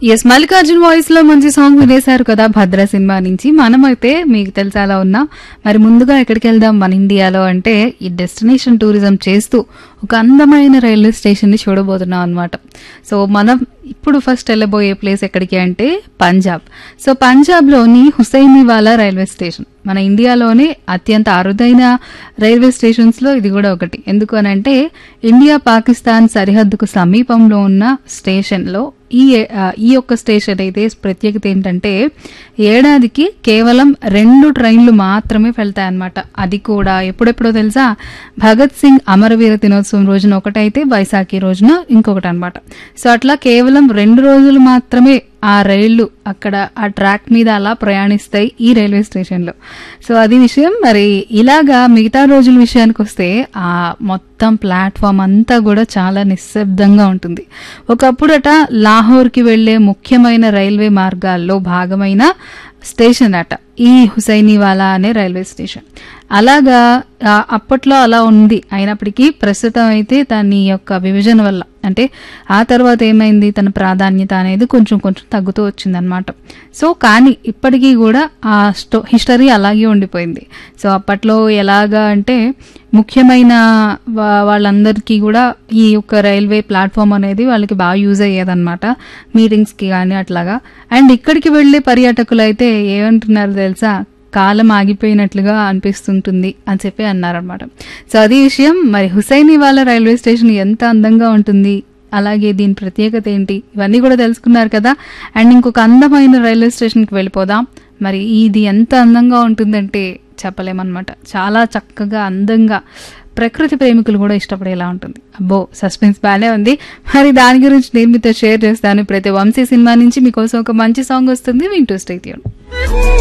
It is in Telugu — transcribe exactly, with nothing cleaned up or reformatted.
ఎస్ మల్లికార్జున్ వాయిస్ లో మంచి సాంగ్ వినేశారు కదా భద్ర సినిమా నుంచి. మనమైతే మీకు తెలుసా అలా ఉన్నాం. మరి ముందుగా ఎక్కడికి వెళ్దాం మన ఇండియాలో అంటే ఈ డెస్టినేషన్ టూరిజం చేస్తూ ఒక అందమైన రైల్వే స్టేషన్ ని చూడబోతున్నాం అనమాట. సో మనం ఇప్పుడు ఫస్ట్ వెళ్ళబోయే ప్లేస్ ఎక్కడికి అంటే పంజాబ్. సో పంజాబ్ లోని హుసైనీవాలా రైల్వే స్టేషన్ మన ఇండియాలోనే అత్యంత అరుదైన రైల్వే స్టేషన్స్ లో ఇది కూడా ఒకటి. ఎందుకు అనంటే ఇండియా పాకిస్తాన్ సరిహద్దుకు సమీపంలో ఉన్న స్టేషన్ లో ఈ ఈ యొక్క స్టేషన్ అయితే ప్రత్యేకత ఏంటంటే ఏడాదికి కేవలం రెండు ట్రైన్లు మాత్రమే వెళ్తాయన్నమాట. అది కూడా ఎప్పుడెప్పుడో తెలుసా, భగత్ సింగ్ అమరవీర దినోత్సవం రోజున ఒకటైతే వైశాఖి రోజున ఇంకొకటి అనమాట. సో అట్లా కేవలం రెండు రోజులు మాత్రమే ఆ రైళ్లు అక్కడ ఆ ట్రాక్ మీద అలా ప్రయాణిస్తాయి ఈ రైల్వే స్టేషన్ లో. సో అది విషయం. మరి ఇలాగా మిగతా రోజుల విషయానికి వస్తే ఆ మొత్తం ప్లాట్ఫామ్ అంతా కూడా చాలా నిశ్శబ్దంగా ఉంటుంది. ఒకప్పుడట లాహోర్కి వెళ్లే ముఖ్యమైన రైల్వే మార్గాల్లో భాగమైన స్టేషన్ అట ఈ హుసైనీవాలా అనే రైల్వే స్టేషన్. అలాగా అప్పట్లో అలా ఉంది. అయినప్పటికీ ప్రస్తుతం అయితే దాని యొక్క విభజన వల్ల అంటే ఆ తర్వాత ఏమైంది, తన ప్రాధాన్యత అనేది కొంచెం కొంచెం తగ్గుతూ వచ్చిందనమాట. సో కానీ ఇప్పటికీ కూడా ఆ స్టో హిస్టరీ అలాగే ఉండిపోయింది. సో అప్పట్లో ఎలాగా అంటే ముఖ్యమైన వాళ్ళందరికీ కూడా ఈ యొక్క రైల్వే ప్లాట్ఫామ్ అనేది వాళ్ళకి బాగా యూజ్ అయ్యేదన్నమాట, మీటింగ్స్కి కానీ అట్లాగా. అండ్ ఇక్కడికి వెళ్లే పర్యాటకులు అయితే ఏమంటున్నారు తెలుసా, కాలం ఆగిపోయినట్లుగా అనిపిస్తుంటుంది అని చెప్పి అన్నారనమాట. సో అది విషయం. మరి హుసైనీవాలా రైల్వే స్టేషన్ ఎంత అందంగా ఉంటుంది, అలాగే దీని ప్రత్యేకత ఏంటి, ఇవన్నీ కూడా తెలుసుకున్నారు కదా. అండ్ ఇంకొక అందమైన రైల్వే స్టేషన్కి వెళ్ళిపోదాం. మరి ఇది ఎంత అందంగా ఉంటుందంటే చెప్పలేమన్నమాట. చాలా చక్కగా అందంగా ప్రకృతి ప్రేమికులు కూడా ఇష్టపడేలా ఉంటుంది. అబ్బో సస్పెన్స్ బాగానే ఉంది. మరి దాని గురించి నేను మీతో షేర్ చేస్తాను. ప్రతి వంశీ సినిమా నుంచి మీకోసం ఒక మంచి సాంగ్ వస్తుంది, వింటూ స్టే ట్యూన్.